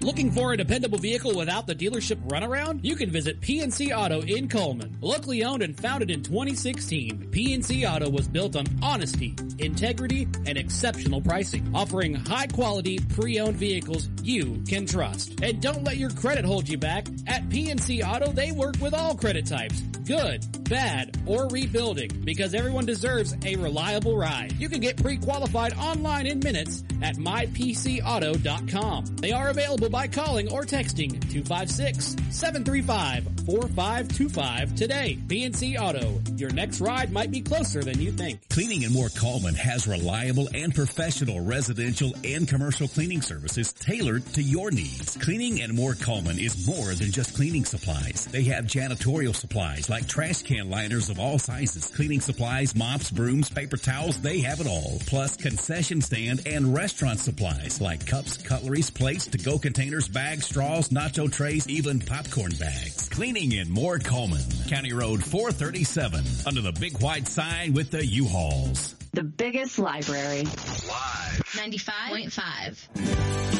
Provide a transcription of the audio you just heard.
Looking for a dependable vehicle without the dealership runaround? You can visit PNC Auto in Coleman. Locally owned and founded in 2016, PNC Auto was built on honesty, integrity, and exceptional pricing, offering high-quality pre-owned vehicles you can trust. And don't let your credit hold you back. At PNC Auto, they work with all credit types, good, bad, or rebuilding, because everyone deserves a reliable ride. You can get pre-qualified online in minutes at mypcauto.com. They are available by calling or texting 256-735-4525 today. PNC Auto, your next ride might be closer than you think. Cleaning and More Coleman has reliable and professional residential and commercial cleaning services tailored to your needs. Cleaning and More Coleman is more than just cleaning supplies. They have janitorial supplies like trash can liners of all sizes, cleaning supplies, mops, brooms, paper towels, they have it all. Plus concession stand and restaurant supplies like cups, cutleries, plates, to-go containers, bags, straws, nacho trays, even popcorn bags. Cleaning and More Coleman, County Road 437, under the big white sign with the U-Hauls. The biggest library. Live. 95.5.